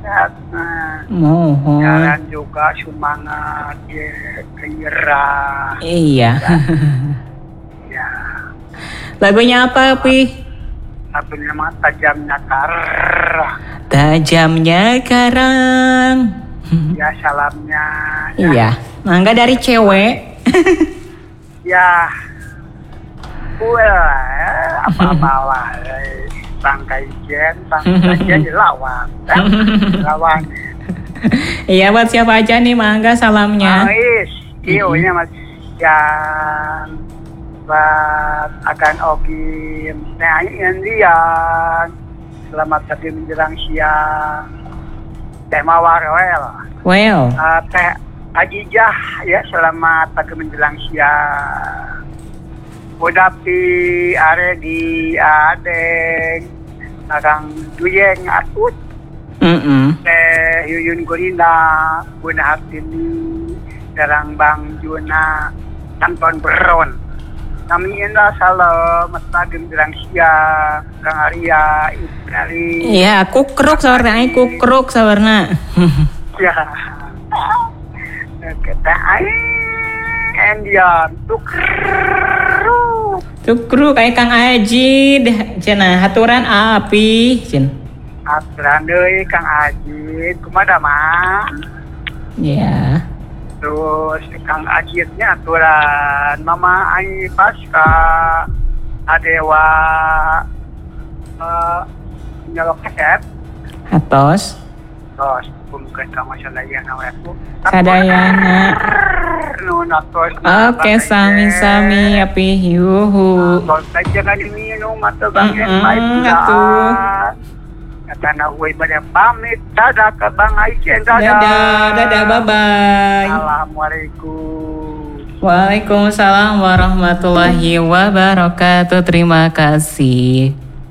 sehat. Mohon. Jalan juga semangat, gairah. Iya. Ya. Lagunya apa, Pi? Apa nama tajamnya karang. Tajamnya karang. Ya salamnya. Iya. Mangga dari cewek. Ya. Apa-apa lah. Bangkai jen lawan. Lawan. Iya, buat siapa aja nih Mangga salamnya? Iya Mas Jan. Buat akan Ogim. Nah, Indian. Selamat pagi menjelang siang. Teh Mawar Well. Teh Ajijah ya, selamat pagi menjelang siang. Udapi are di Adeng. Akang Duyeng Atut. Teh Yuyun Gurina, Bunda Hartini, Darang Bang Juna, Tanton Beron. Kami indah salam, pagi menjelang siang, Kang Arya, Ibu Nali. Iya, kukruk sawarna, kukruk sawarna. Ya. Kita Indian, tukruk kayak Kang Aji, cenah haturan api, cen. Aturan deui Kang Aji, kumaha mah? Iya. Terus Kang Ajitnya aturan Mama Ai Pasca Adewa nyalok kesep Hatos terus mungkin kamu sadaya naweku sadayana oke sami-sami api yuhu terus jangan diminum atau bang atuh karena gue pada pamit, dadah ke Bang Aisyah, dadah, bye-bye. Assalamualaikum. Waalaikumsalam warahmatullahi wabarakatuh. Terima kasih.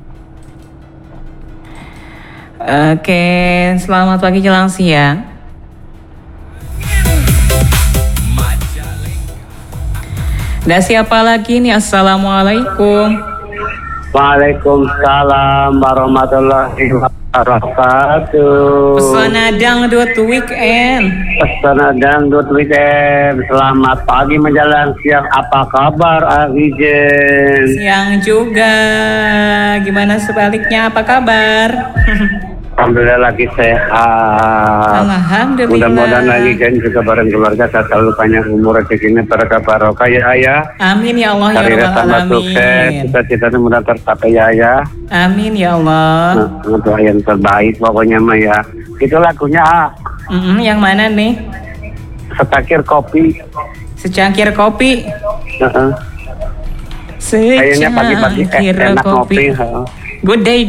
Oke, selamat pagi jelang siang. Ada siapa lagi nih? Assalamualaikum. Waalaikumsalam warahmatullahi wabarakatuh. Pesona Dangdut Weekend. Pesona Dangdut Weekend. Selamat pagi menjelang siang. Apa kabar Agijen? Siang juga. Gimana sebaliknya? Apa kabar? Alhamdulillah lagi sehat. Alhamdulillah. Mudah-mudahan lagi kan juga bareng keluarga saya selalu panjang umur rezekinya berkah barokah ya ayah. Amin ya Allah ya Rabbal Alamin. Sukses, cita-citanya mudah tercapai ya ayah. Amin ya Allah. Untuk yang terbaik pokoknya mah ya. Itu lagunya yang mana nih? Secangkir kopi. Secangkir kopi. Kayaknya pagi-pagi enak kopi. Good day.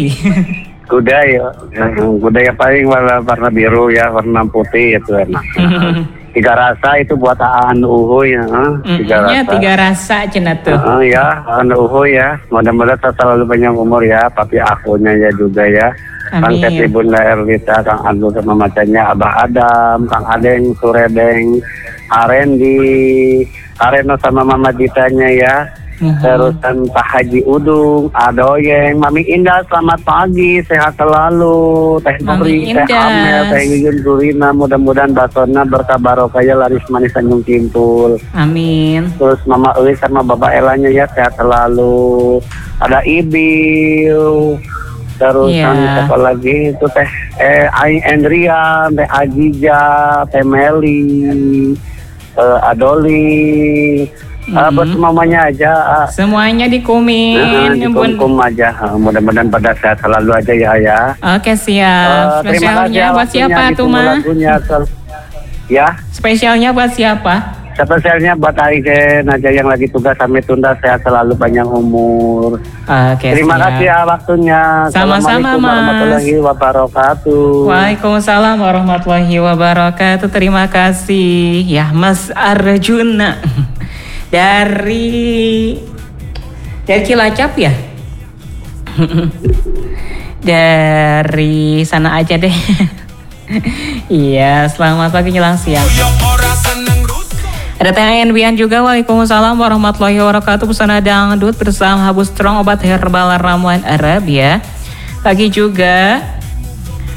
Gudai paling warna biru ya, warna putih itu enak. 3 rasa itu buat Aan Uhuy ya. 3 rasa cenah tuh. Ya, Aan Uhuy ya. Mudah-mudahan selalu panjang umur ya, papi akunya ya juga ya. Kang Teti Bunda Erlita, Kang Abdul sama macamnya, Abah Adam, Kang Adeng, Suredeng, Arendi, Areno sama Mama Ditanya ya. Terusan Pak Haji Udung, Adoyeng, Mami Indah, selamat pagi, sehat selalu. Teh Nuri, Teh Amel, Teh Yuyun Zurina, mudah-mudahan basona berkah barokahnya laris manis Tanjung Kimpul. Amin. Terus Mama Ewi sama Bapak Elanya ya sehat selalu. Ada Ibil. Terusan siapa lagi itu Teh Ai Endria, Teh Ajija, Teh Meli, Adoli. Buat semuanya aja. Semuanya dikumin. Dikum aja. Mudah-mudahan pada sehat selalu aja ya. Oke siap. Spesialnya buat siapa tuh mah? Ya. Spesialnya buat siapa? Spesialnya buat Aizen aja yang lagi tugas sampai tunda, sehat selalu panjang umur. Oke, terima kasih ya waktunya. Sama-sama Mas. Warahmatullahi wabarakatuh. Waalaikumsalam warahmatullahi wabarakatuh. Terima kasih ya Mas Arjuna. Dari Cilacap ya? Dari sana aja deh. Iya, selamat pagi jelang siang. Ada THN Bian juga. Waalaikumsalam warahmatullahi wabarakatuh. Pesona dangdut bersama Habu Strong, obat herbal ramuan Arab ya. Pagi juga